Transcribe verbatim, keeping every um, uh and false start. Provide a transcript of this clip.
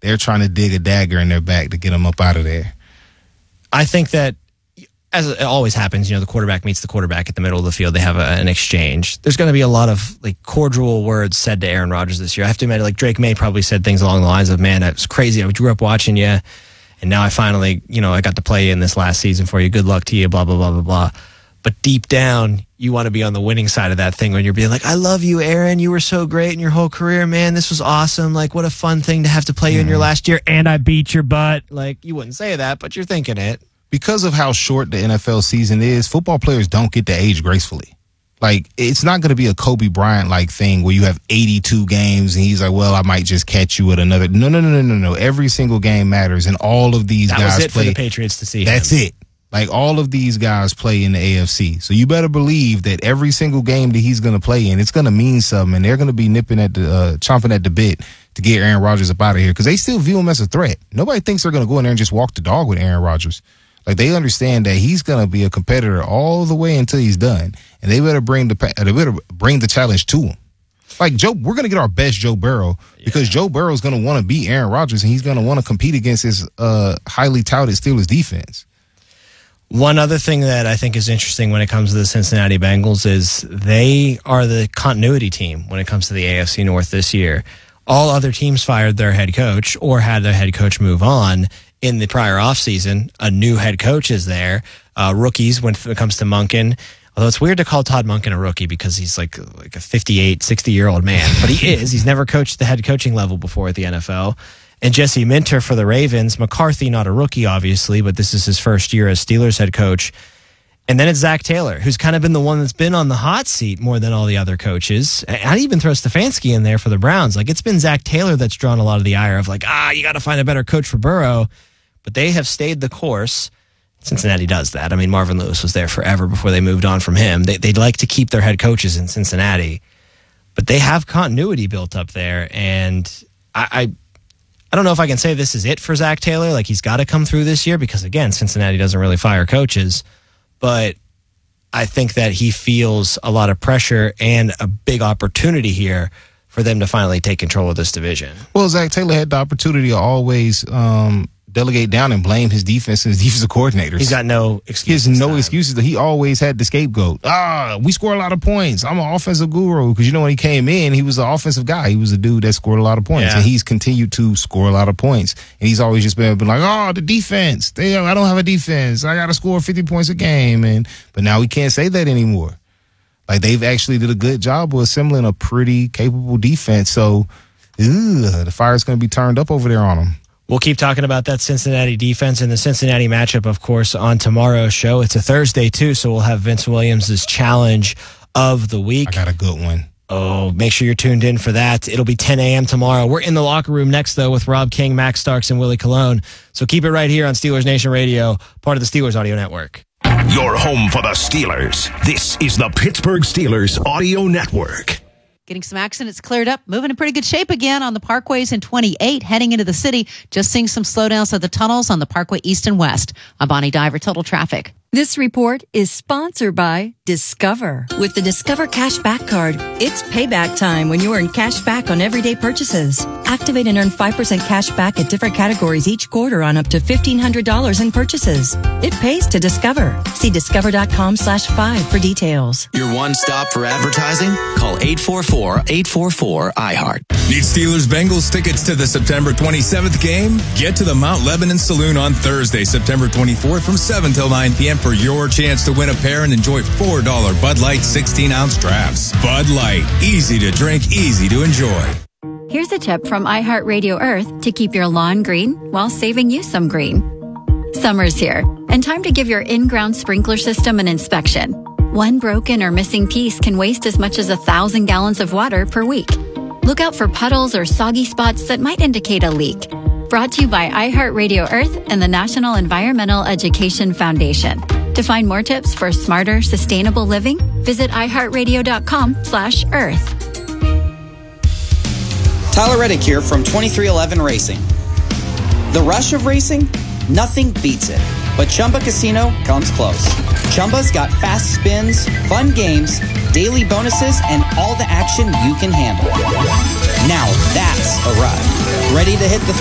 they're trying to dig a dagger in their back to get him up out of there. I think that, as it always happens, you know, the quarterback meets the quarterback at the middle of the field. They have a, an exchange. There's going to be a lot of like cordial words said to Aaron Rodgers this year. I have to admit, like Drake May probably said things along the lines of, "Man, it was crazy. I grew up watching you, and now I finally, you know, I got to play in this last season for you. Good luck to you. Blah blah blah blah blah." But deep down, you want to be on the winning side of that thing when you're being like, "I love you, Aaron. You were so great in your whole career, man. This was awesome. Like, what a fun thing to have to play you in your last year. And I beat your butt." Like, you wouldn't say that, but you're thinking it. Because of how short the N F L season is, football players don't get to age gracefully. Like, it's not going to be a Kobe Bryant-like thing where you have eighty-two games and he's like, well, I might just catch you at another. No, no, no, no, no, no. Every single game matters, and all of these that guys play. That was it for the Patriots to see. That's him. it. Like, all of these guys play in the A F C. So you better believe that every single game that he's going to play in, it's going to mean something, and they're going to be nipping at the, uh, chomping at the bit to get Aaron Rodgers up out of here because they still view him as a threat. Nobody thinks they're going to go in there and just walk the dog with Aaron Rodgers. Like, they understand that he's going to be a competitor all the way until he's done, and they better bring the they better bring the challenge to him. Like, Joe, we're going to get our best Joe Burrow because yeah. Joe Burrow is going to want to beat Aaron Rodgers, and he's going to want to compete against his uh, highly touted Steelers defense. One other thing that I think is interesting when it comes to the Cincinnati Bengals is they are the continuity team when it comes to the A F C North this year. All other teams fired their head coach or had their head coach move on in the prior offseason. A new head coach is there. Uh, rookies, when it comes to Monken, although it's weird to call Todd Monken a rookie because he's like, like a fifty-eight, sixty-year-old man. But he is. He's never coached the head coaching level before at the N F L. And Jesse Minter for the Ravens. McCarthy, not a rookie, obviously, but this is his first year as Steelers head coach. And then it's Zach Taylor, who's kind of been the one that's been on the hot seat more than all the other coaches. I'd even throw Stefanski in there for the Browns. Like, it's been Zach Taylor that's drawn a lot of the ire of like, ah, you got to find a better coach for Burrow. But they have stayed the course. Cincinnati does that. I mean, Marvin Lewis was there forever before they moved on from him. They, they'd like to keep their head coaches in Cincinnati, but they have continuity built up there. And I, I, I don't know if I can say this is it for Zach Taylor. Like, he's got to come through this year because, again, Cincinnati doesn't really fire coaches. But I think that he feels a lot of pressure and a big opportunity here for them to finally take control of this division. Well, Zach Taylor had the opportunity to always um, delegate down and blame his defense and his defensive coordinators. He's got no excuses. He has no excuses. He always had the scapegoat. Ah, we score a lot of points. I'm an offensive guru. Because, you know, when he came in, he was an offensive guy. He was a dude that scored a lot of points. Yeah. And he's continued to score a lot of points. And he's always just been, been like, oh, the defense. They, I don't have a defense. I got to score fifty points a game. And But now we can't say that anymore. Like, they've actually did a good job of assembling a pretty capable defense. So, ugh, the fire's going to be turned up over there on them. We'll keep talking about that Cincinnati defense and the Cincinnati matchup, of course, on tomorrow's show. It's a Thursday, too, so we'll have Vince Williams' challenge of the week. I got a good one. Oh, make sure you're tuned in for that. It'll be ten a.m. tomorrow. We're in the locker room next, though, with Rob King, Max Starks, and Willie Colon. So keep it right here on Steelers Nation Radio, part of the Steelers Audio Network. Your home for the Steelers. This is the Pittsburgh Steelers Audio Network. Getting some accidents cleared up, moving in pretty good shape again on the parkways in twenty-eight, heading into the city. Just seeing some slowdowns at the tunnels on the Parkway East and West. I'm Bonnie Diver, Total Traffic. This report is sponsored by Discover. With the Discover Cashback Card, it's payback time when you earn cash back on everyday purchases. Activate and earn five percent cash back at different categories each quarter on up to fifteen hundred dollars in purchases. It pays to Discover. See discover.com slash five for details. Your one stop for advertising? Call eight four four, eight four four, I heart. Need Steelers Bengals tickets to the September twenty-seventh game? Get to the Mount Lebanon Saloon on Thursday, September twenty-fourth from seven till nine p.m. for your chance to win a pair and enjoy four dollars Bud Light sixteen ounce drafts. Bud Light. Easy to drink, easy to enjoy. Here's a tip from iHeartRadio Earth to keep your lawn green while saving you some green. Summer's here, and time to give your in-ground sprinkler system an inspection. One broken or missing piece can waste as much as a thousand gallons of water per week. Look out for puddles or soggy spots that might indicate a leak. Brought to you by iHeartRadio Earth and the National Environmental Education Foundation. To find more tips for smarter, sustainable living, visit iHeartRadio.com slash Earth. Tyler Reddick here from twenty-three eleven Racing. The rush of racing? Nothing beats it. But Chumba Casino comes close. Chumba's got fast spins, fun games, daily bonuses, and all the action you can handle. Now that's a ride. Ready to hit the